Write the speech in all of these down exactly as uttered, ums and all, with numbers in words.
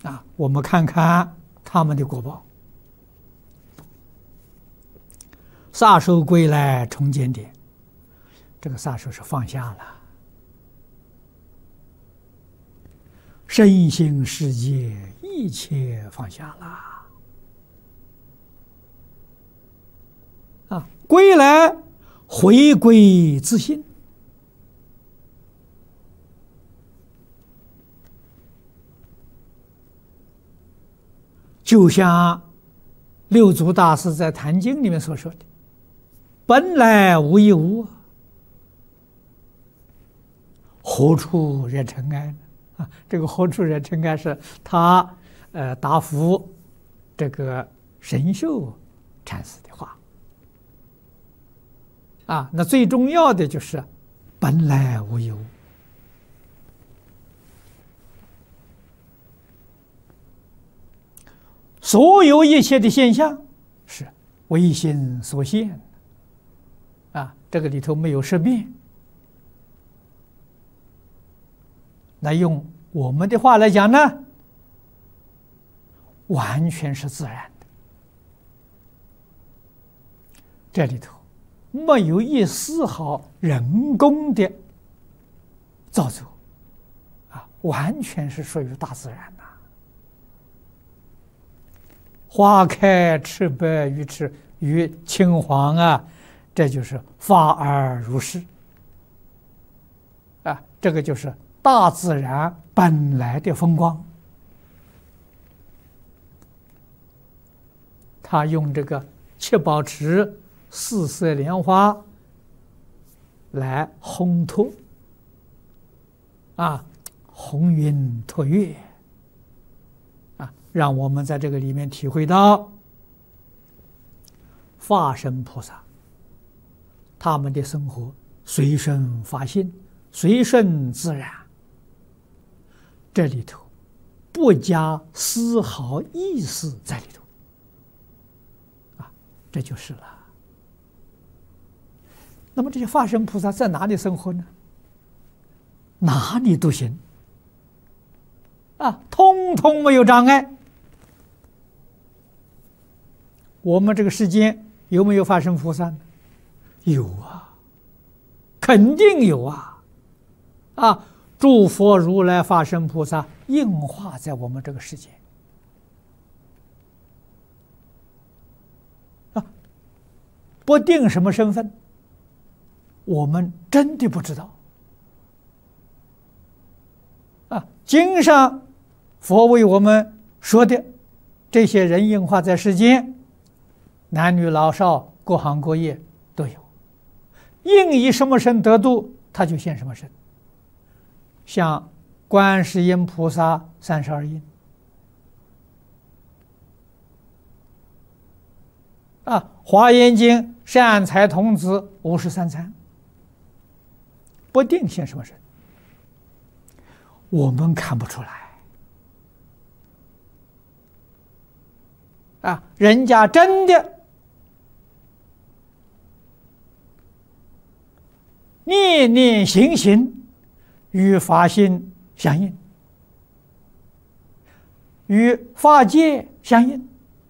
啊，我们看看他们的果报。撒手归来重见点，这个撒手是放下了，身心世界一切放下了啊，归来回归自信。就像六祖大师在《坛经》里面所说的，本来无一物，何处惹尘埃呢？啊，这个何处惹尘埃是他呃答复这个神秀禅师的话啊。那最重要的就是本来无一物。所有一切的现象是唯心所现啊，这个里头没有设变。那用我们的话来讲呢，完全是自然的，这里头没有一丝毫人工的造作啊，完全是属于大自然的。花开赤白与赤与青黄啊，这就是法而如是啊，这个就是大自然本来的风光。他用这个七宝池四色莲花来烘托啊，红云托月。让我们在这个里面体会到法身菩萨他们的生活随顺法性，随顺自然，这里头不加丝毫意思在里头啊，这就是了。那么这些法身菩萨在哪里生活呢？哪里都行啊，通通没有障碍。我们这个世间有没有法身菩萨呢？有啊，肯定有啊！啊，诸佛如来法身菩萨应化在我们这个世界啊，不定什么身份，我们真的不知道啊。经上佛为我们说的这些人应化在世间，男女老少各行各业都有，应以什么身得度，他就现什么身。像观世音菩萨三十二应啊，华严经善财童子五十三参，不定现什么身，我们看不出来啊，人家真的念念行行与法性相应，与法界相应。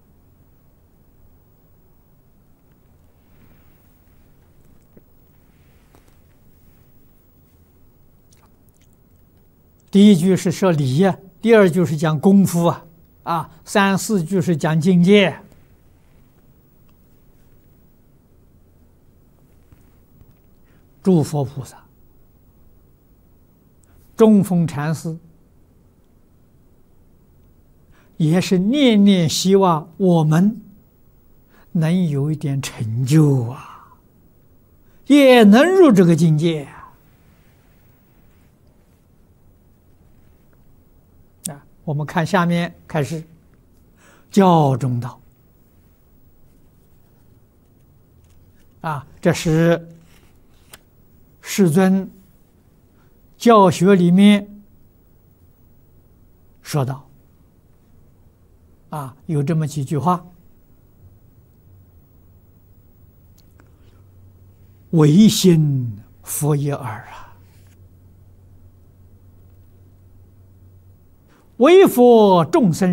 第一句是说理呀，第二句是讲功夫啊，啊，三四句是讲境界。诸佛菩萨、中峰禅师也是念念希望我们能有一点成就啊，也能入这个境界啊。啊，我们看下面开始教中道啊，这是世尊教学里面说到啊，有这么几句话：唯心佛一耳啊， 为佛众生